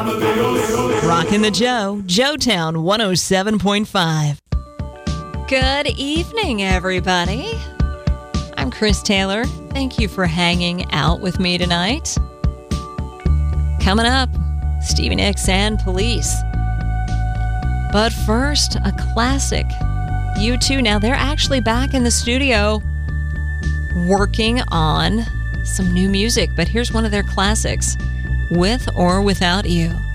Rockin' the Joe, Joetown 107.5. Good evening, everybody. I'm Chris Taylor. Thank you for hanging out with me tonight. Coming up, Stevie Nicks and Police. But first, a classic. U2, now they're actually back in the studio working on some new music, but here's one of their classics, With or Without You.